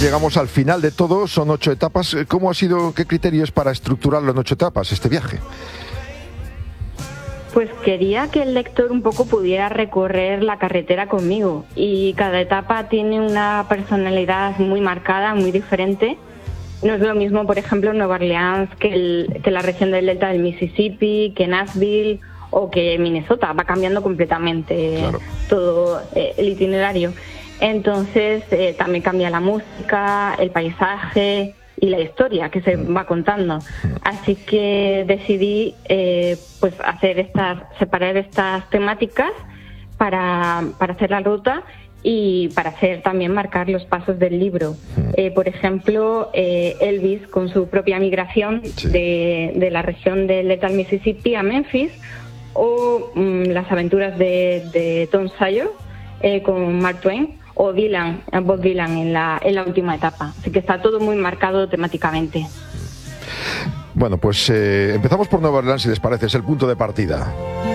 llegamos al final de todo, son 8 etapas. ¿Cómo ha sido, qué criterios para estructurarlo en 8 etapas, este viaje? Pues quería que el lector un poco pudiera recorrer la carretera conmigo, y cada etapa tiene una personalidad muy marcada, muy diferente. No es lo mismo, por ejemplo, Nueva Orleans que la región del delta del Mississippi, que Nashville o que Minnesota. Va cambiando completamente todo el itinerario. Entonces también cambia la música, el paisaje y la historia que se va contando. Así que decidí pues separar estas temáticas para hacer la ruta y para hacer también marcar los pasos del libro. Por ejemplo, Elvis con su propia migración de la región del delta del Mississippi a Memphis, o las aventuras de Tom Sawyer con Mark Twain, o Bob Dylan en la última etapa. Así que está todo muy marcado temáticamente. Bueno, pues empezamos por Nueva Orleans, si les parece, es el punto de partida.